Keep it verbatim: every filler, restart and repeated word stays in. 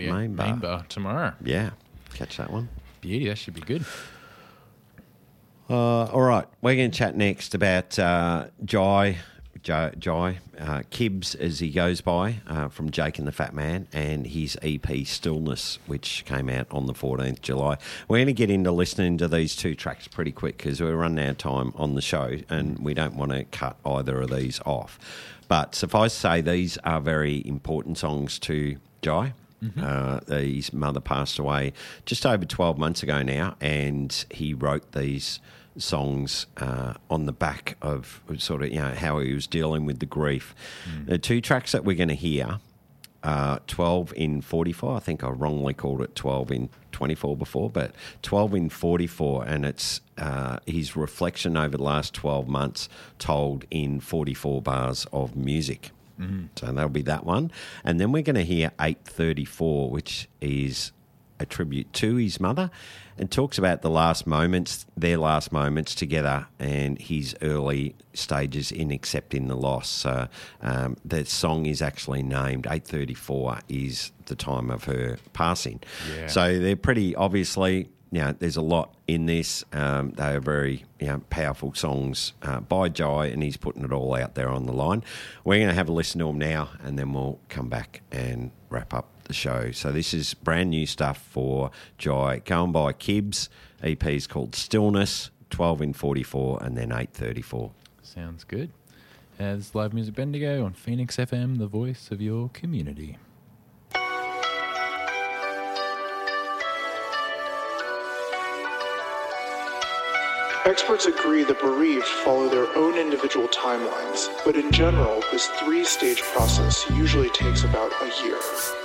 Yeah, main bar. Main bar tomorrow. Yeah, catch that one. Beauty, that should be good. Uh, all right, we're going to chat next about uh, Jai, Jai, Jai uh, Kibbs, as he goes by, uh, from Jake and the Fat Man, and his E P Stillness, which came out on the fourteenth of July. We're going to get into listening to these two tracks pretty quick because we're running out of time on the show and we don't want to cut either of these off. But suffice to say, these are very important songs to Jai. Mm-hmm. Uh, his mother passed away just over twelve months ago now, and he wrote these songs uh, on the back of sort of, you know, how he was dealing with the grief. Mm. The two tracks that we're going to hear, uh, twelve in forty-four, I think I wrongly called it twelve in twenty-four before, but twelve in forty-four, and it's uh, his reflection over the last twelve months told in forty-four bars of music. Mm-hmm. So that'll be that one. And then we're going to hear eight thirty-four, which is a tribute to his mother, and talks about the last moments, their last moments together, and his early stages in accepting the loss. So um, the song is actually named eight thirty-four is the time of her passing. Yeah. So they're pretty obviously, you know, there's a lot in this. Um, they are very, you know, powerful songs uh, by Jai, and he's putting it all out there on the line. We're going to have a listen to them now, and then we'll come back and wrap up the show. So this is brand new stuff for Jai, going by Kibbs. E P's called Stillness, twelve in forty-four, and then eight thirty-four. Sounds good. As Live Music Bendigo on Phoenix F M, the voice of your community. Experts agree that bereaved follow their own individual timelines, but in general, this three-stage process usually takes about a year.